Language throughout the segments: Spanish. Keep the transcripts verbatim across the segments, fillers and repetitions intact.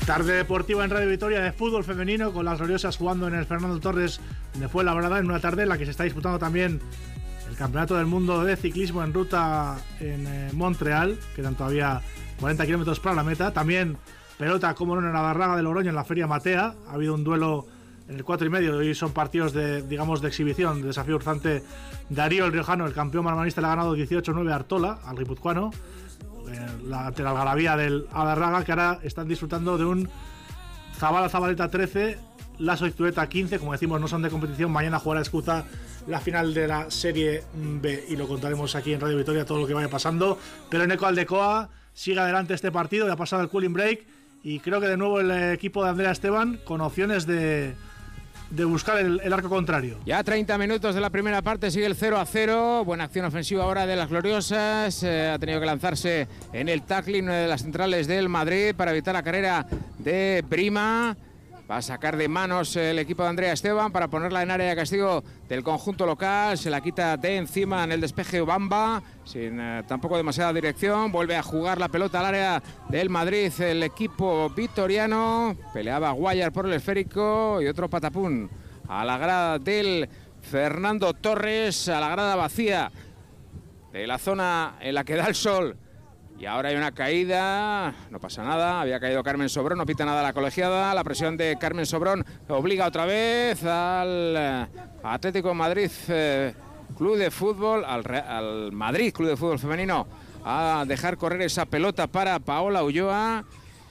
Tarde deportiva en Radio Vitoria de fútbol femenino, con las gloriosas jugando en el Fernando Torres de Fuenlabrada, en una tarde en la que se está disputando también el Campeonato del Mundo de Ciclismo en ruta en eh, Montreal. Quedan todavía cuarenta kilómetros para la meta. También pelota, como no, en la Barraga de Logroño, en la Feria Matea. Ha habido un duelo en el cuatro y medio, hoy son partidos de, digamos, de exhibición, de desafío urzante. Darío el Riojano, el campeón maramanista, le ha ganado dieciocho nueve a Artola, al guipuzcoano, la, ante la algarabía del Adarraga, que ahora están disfrutando de un Zabala Zabaleta trece, Lasso Iztueta quince. Como decimos, no son de competición. Mañana jugará Escuza la final de la Serie B y lo contaremos aquí en Radio Vitoria, todo lo que vaya pasando. Pero en Eco Aldecoa sigue adelante este partido, ya ha pasado el cooling break y creo que de nuevo el equipo de Andrea Esteban con opciones de de buscar el, el arco contrario. Ya treinta minutos de la primera parte, sigue el cero a cero. Buena acción ofensiva ahora de las gloriosas. Eh, ha tenido que lanzarse en el tackling de las centrales del Madrid para evitar la carrera de Brima. Va a sacar de manos el equipo de Andrea Esteban para ponerla en área de castigo del conjunto local. Se la quita de encima en el despeje Obamba, sin eh, tampoco demasiada dirección. Vuelve a jugar la pelota al área del Madrid el equipo vitoriano. Peleaba Guayar por el esférico y otro patapún a la grada del Fernando Torres, a la grada vacía de la zona en la que da el sol. Y ahora hay una caída, no pasa nada, había caído Carmen Sobrón, no pita nada la colegiada. La presión de Carmen Sobrón obliga otra vez al Atlético de Madrid eh, Club de Fútbol, al, al Madrid Club de Fútbol Femenino, a dejar correr esa pelota para Paola Ulloa.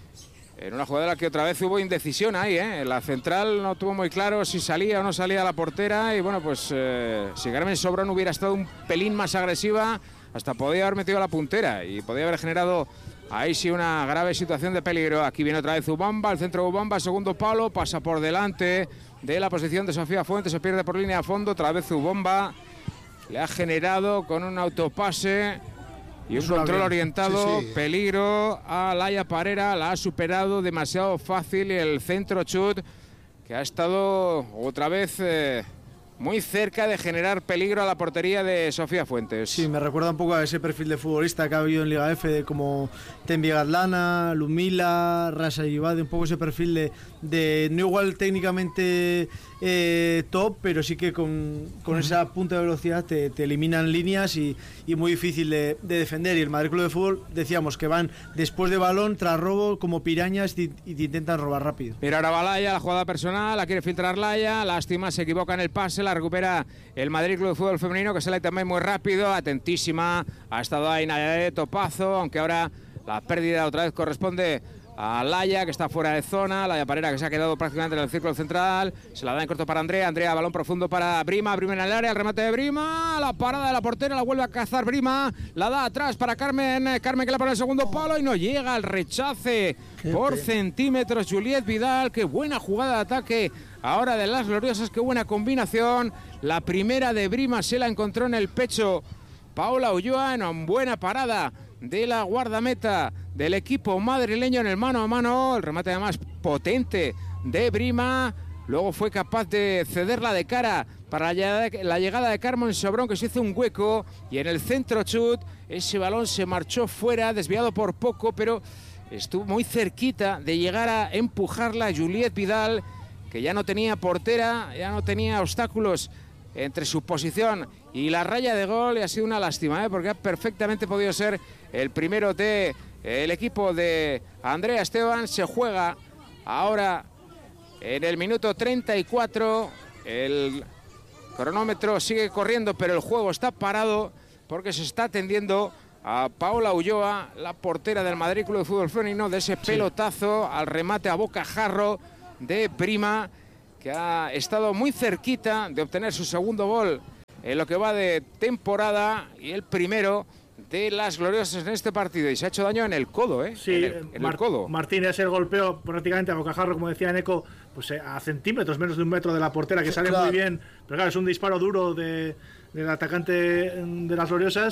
En una jugada que otra vez hubo indecisión ahí, ¿eh? La central no tuvo muy claro si salía o no salía la portera. Y bueno, pues eh, si Carmen Sobrón hubiera estado un pelín más agresiva, hasta podía haber metido la puntera y podía haber generado ahí sí una grave situación de peligro. Aquí viene otra vez Ubamba, el centro de Ubamba, segundo palo, pasa por delante de la posición de Sofía Fuentes, se pierde por línea a fondo. Otra vez Ubamba le ha generado con un autopase y un control orientado, sí, sí. Peligro a Laia Parera, la ha superado demasiado fácil, y el centro chut que ha estado otra vez eh, muy cerca de generar peligro a la portería de Sofía Fuentes. Sí, me recuerda un poco a ese perfil de futbolista que ha habido en Liga F, como Tenbi Gatlana, Lumila, Rasa Ibade, un poco ese perfil de, de no igual técnicamente eh, top, pero sí que con, con uh-huh. esa punta de velocidad te, te eliminan líneas y, y muy difícil de, de defender. Y el Madrid Club de Fútbol, decíamos que van después de balón, tras robo, como pirañas y, y te intentan robar rápido. Mira ahora va Laia, la jugada personal, la quiere filtrar Laia, lástima, se equivoca en el pase, la recupera el Madrid Club de Fútbol Femenino, que sale también muy rápido, atentísima, ha estado ahí Nayade Topazo, aunque ahora la pérdida otra vez corresponde a Laia, que está fuera de zona. Laia Parera, que se ha quedado prácticamente en el círculo central, se la da en corto para Andrea, Andrea, balón profundo para Brima, Brima en el área, el remate de Brima, la parada de la portera, la vuelve a cazar Brima, la da atrás para Carmen, Carmen que la pone el segundo palo y no llega al rechace por centímetros Juliet Vidal. Qué buena jugada de ataque ahora de las gloriosas, qué buena combinación. La primera de Brima se la encontró en el pecho Paola Ulloa, en una buena parada de la guardameta del equipo madrileño en el mano a mano. El remate además potente de Brima. Luego fue capaz de cederla de cara para la llegada de Carmen Sobrón, que se hizo un hueco, y en el centro chut ese balón se marchó fuera, desviado por poco, pero estuvo muy cerquita de llegar a empujarla Juliet Vidal, que ya no tenía portera, ya no tenía obstáculos entre su posición y la raya de gol, y ha sido una lástima, ¿eh? Porque ha perfectamente podido ser el primero de el equipo de Andrea Esteban. Se juega ahora en el minuto treinta y cuatro, el cronómetro sigue corriendo, pero el juego está parado porque se está atendiendo a Paola Ulloa, la portera del Madrid Club de Fútbol Femenino, de ese pelotazo sí. al remate a bocajarro de Prima, que ha estado muy cerquita de obtener su segundo gol en lo que va de temporada y el primero de las gloriosas en este partido, y se ha hecho daño en el codo, ¿eh? Sí, en el, en Mar- el codo. Martínez el golpeo prácticamente a bocajarro, como decía Neco, pues eh, a centímetros, menos de un metro de la portera, que sí, sale claro. muy bien, pero claro, es un disparo duro de, del atacante de las gloriosas,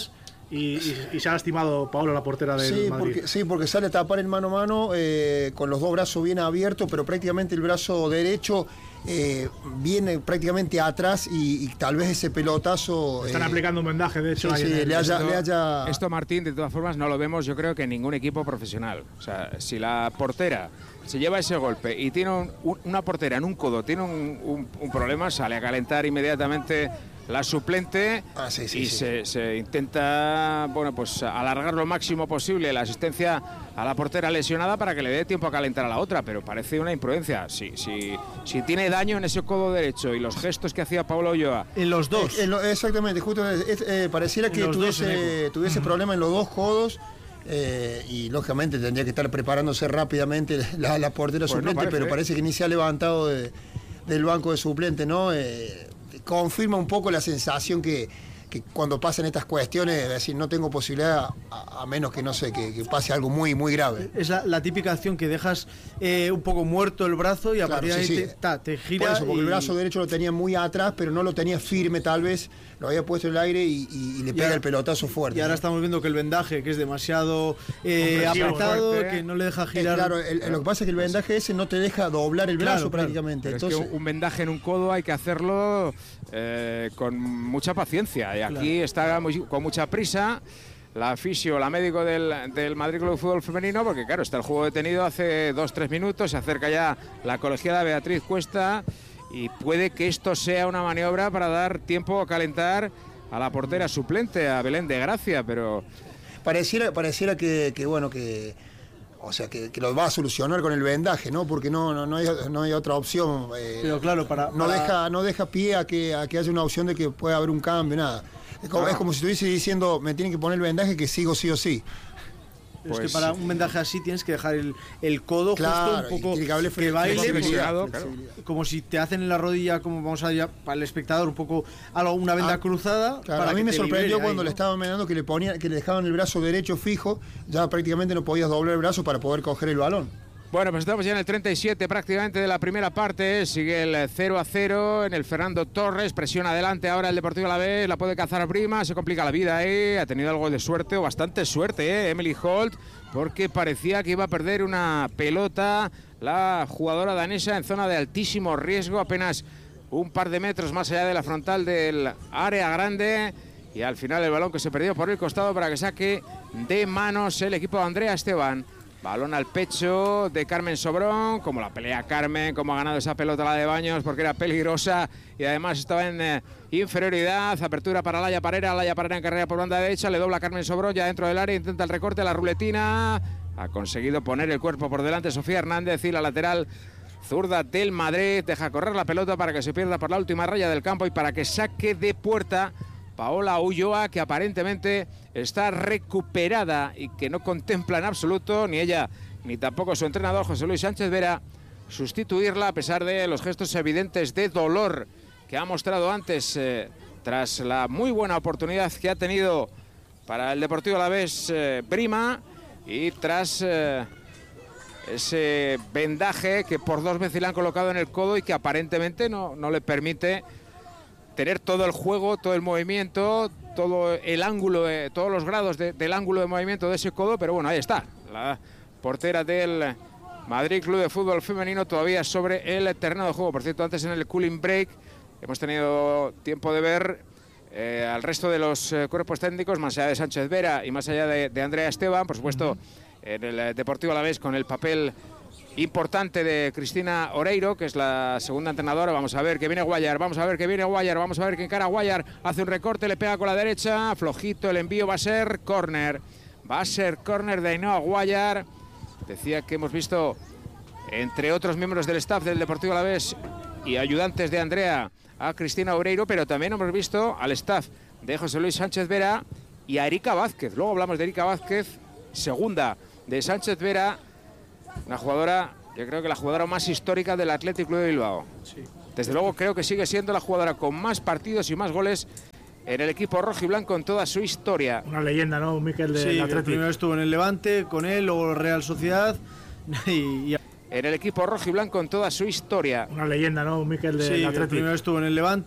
y, y, y se ha lastimado Paolo, la portera del sí, Madrid. Porque, sí, porque sale a tapar el mano a mano eh, con los dos brazos bien abiertos, pero prácticamente el brazo derecho eh, viene prácticamente atrás y, y tal vez ese pelotazo... Están eh, aplicando un vendaje, de hecho. Sí, ahí sí, en el, le haya, esto, le haya... esto, Martín, de todas formas, no lo vemos yo creo que en ningún equipo profesional. O sea, si la portera se lleva ese golpe y tiene un, un, una portera en un codo, tiene un, un, un problema, sale a calentar inmediatamente la suplente ah, sí, sí, y sí. Se, se intenta, bueno, pues alargar lo máximo posible la asistencia a la portera lesionada para que le dé tiempo a calentar a la otra, pero parece una imprudencia. Si, si, si tiene daño en ese codo derecho y los gestos que hacía Paulo Ulloa... En los dos. Eh, en lo, exactamente, justo es, eh, pareciera que tuviese, tuviese uh-huh. problema en los dos codos. Eh, y lógicamente tendría que estar preparándose rápidamente la, la portera pues suplente, no parece, pero ¿eh? parece que ni se ha levantado de, del banco de suplente, ¿no? Eh, confirma un poco la sensación que, que cuando pasan estas cuestiones, es decir, no tengo posibilidad a, a menos que no sé, que, que pase algo muy muy grave. Es la, la típica acción que dejas eh, un poco muerto el brazo y a claro, partir de sí, ahí sí. te, ta, te gira. Por eso, porque y... el brazo derecho lo tenía muy atrás, pero no lo tenía firme tal vez, lo había puesto en el aire y, y, y le pega y ahora, el pelotazo fuerte. Y ahora ¿no? estamos viendo que el vendaje, que es demasiado eh, apretado, fuerte, que no le deja girar. Eh, claro, el, el, lo que pasa es que el vendaje ese no te deja doblar el brazo claro, prácticamente. Claro. Entonces, es que un vendaje en un codo hay que hacerlo eh, con mucha paciencia y aquí claro. está muy, con mucha prisa la fisio, la médico del, del Madrid Club de Fútbol Femenino, porque claro, está el juego detenido hace dos tres minutos, se acerca ya la colegiada Beatriz Cuesta y puede que esto sea una maniobra para dar tiempo a calentar a la portera suplente, a Belén de Gracia, pero... Pareciera, pareciera que, que bueno, que... O sea, que, que lo va a solucionar con el vendaje, ¿no? Porque no, no, no, hay, no hay otra opción. Eh, pero claro, para... No, para... Deja, no deja pie a que, a que haya una opción de que pueda haber un cambio, nada. Es como, ah. es como si estuviese diciendo, me tienen que poner el vendaje que sigo sí o sí. Pues, es que para un vendaje así tienes que dejar el, el codo claro, justo un poco que, hable que baile, como, claro. como si te hacen en la rodilla, como vamos a decir, para el espectador un poco algo, una venda ah, cruzada. Claro, para a mí me sorprendió cuando ahí, ¿no? le estaban mirando que le ponían, que le dejaban el brazo derecho fijo, ya prácticamente no podías doblar el brazo para poder coger el balón. Bueno, pues estamos ya en el treinta y siete prácticamente de la primera parte, sigue el cero a cero en el Fernando Torres, presión adelante ahora el Deportivo Alavés, la puede cazar Brima, se complica la vida ahí, ha tenido algo de suerte o bastante suerte, ¿eh? Emily Holt, porque parecía que iba a perder una pelota la jugadora danesa en zona de altísimo riesgo, apenas un par de metros más allá de la frontal del área grande y al final el balón que se perdió por el costado para que saque de manos el equipo de Andrea Esteban. Balón al pecho de Carmen Sobrón, como la pelea Carmen, como ha ganado esa pelota la de Baños, porque era peligrosa y además estaba en eh, inferioridad. Apertura para Laia Parera, Laia Parera en carrera por banda derecha, le dobla a Carmen Sobrón ya dentro del área, intenta el recorte, la ruletina. Ha conseguido poner el cuerpo por delante Sofía Hernández y la lateral zurda del Madrid deja correr la pelota para que se pierda por la última raya del campo y para que saque de puerta Paola Ulloa, que aparentemente está recuperada y que no contempla en absoluto, ni ella ni tampoco su entrenador José Luis Sánchez Vera, sustituirla a pesar de los gestos evidentes de dolor que ha mostrado antes eh, tras la muy buena oportunidad que ha tenido para el Deportivo Alavés eh, Brima y tras eh, ese vendaje que por dos veces le han colocado en el codo y que aparentemente no, no le permite tener todo el juego, todo el movimiento, todo el ángulo, eh, todos los grados de, del ángulo de movimiento de ese codo, pero bueno, ahí está, la portera del Madrid Club de Fútbol Femenino todavía sobre el terreno de juego. Por cierto, antes en el cooling break hemos tenido tiempo de ver eh, al resto de los eh, cuerpos técnicos, más allá de Sánchez Vera y más allá de, de Andrea Esteban, por supuesto, uh-huh. en el Deportivo Alavés con el papel importante de Cristina Oreiro, que es la segunda entrenadora. Vamos a ver que viene Guayar, vamos a ver que viene Guayar, vamos a ver que encara Guayar, hace un recorte, le pega con la derecha, flojito el envío, va a ser córner, va a ser córner de Ainhoa Guayar. Decía que hemos visto, entre otros miembros del staff del Deportivo Alavés y ayudantes de Andrea, a Cristina Oreiro, pero también hemos visto al staff de José Luis Sánchez Vera y a Erika Vázquez. Luego hablamos de Erika Vázquez, segunda de Sánchez Vera, una jugadora, yo creo que la jugadora más histórica del Athletic Club de Bilbao. Sí. Desde luego creo que sigue siendo la jugadora con más partidos y más goles en el equipo rojo y blanco en toda su historia. Una leyenda, ¿no? Mikel del sí, Athletic. Primero estuvo en el Levante, con él, luego Real Sociedad y... y... En el equipo rojo y blanco en toda su historia. Una leyenda, ¿no? Mikel del sí, Athletic. Primero estuvo en el Levante.